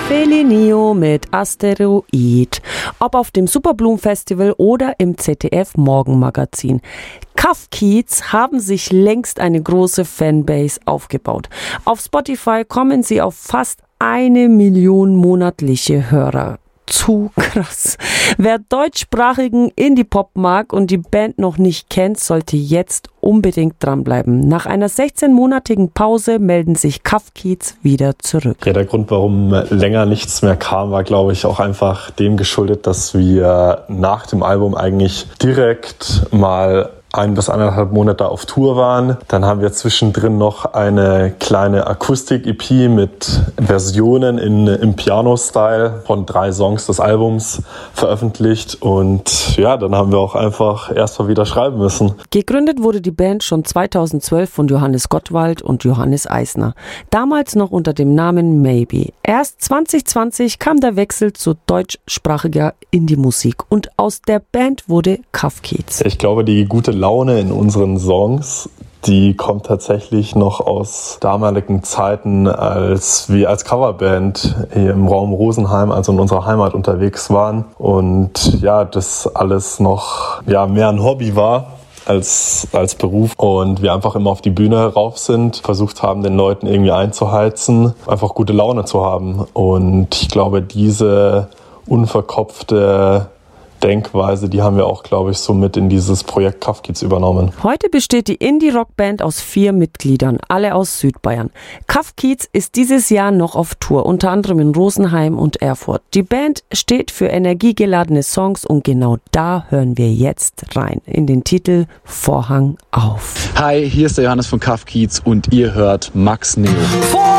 Feli Nio mit Asteroid. Ob auf dem Superbloom Festival oder im ZDF Morgenmagazin. Kaff Kiez haben sich längst eine große Fanbase aufgebaut. Auf Spotify kommen sie auf fast 1 Million monatliche Hörer. Zu krass. Wer deutschsprachigen Indie-Pop mag und die Band noch nicht kennt, sollte jetzt unbedingt dranbleiben. Nach einer 16-monatigen Pause melden sich Kaff Kiez wieder zurück. Ja, der Grund, warum länger nichts mehr kam, war, glaube ich, auch einfach dem geschuldet, dass wir nach dem Album eigentlich direkt mal 1 bis 1,5 Monate auf Tour waren. Dann haben wir zwischendrin noch eine kleine Akustik-EP mit Versionen im Piano-Style von 3 Songs des Albums veröffentlicht. Und ja, dann haben wir auch einfach erstmal wieder schreiben müssen. Gegründet wurde die Band schon 2012 von Johannes Gottwald und Johannes Eisner. Damals noch unter dem Namen Maybe. Erst 2020 kam der Wechsel zu deutschsprachiger Indie-Musik und aus der Band wurde Kaff Kiez. Ich glaube, die gute Laune in unseren Songs, die kommt tatsächlich noch aus damaligen Zeiten, als wir als Coverband hier im Raum Rosenheim, also in unserer Heimat, unterwegs waren. Und ja, das alles noch mehr ein Hobby war als Beruf. Und wir einfach immer auf die Bühne rauf sind, versucht haben, den Leuten irgendwie einzuheizen, einfach gute Laune zu haben. Und ich glaube, diese unverkopfte Denkweise, die haben wir auch, glaube ich, so mit in dieses Projekt Kaff Kiez übernommen. Heute besteht die Indie-Rock-Band aus 4 Mitgliedern, alle aus Südbayern. Kaff Kiez ist dieses Jahr noch auf Tour, unter anderem in Rosenheim und Erfurt. Die Band steht für energiegeladene Songs und genau da hören wir jetzt rein, in den Titel Vorhang auf. Hi, hier ist der Johannes von Kaff Kiez und ihr hört Max Neo.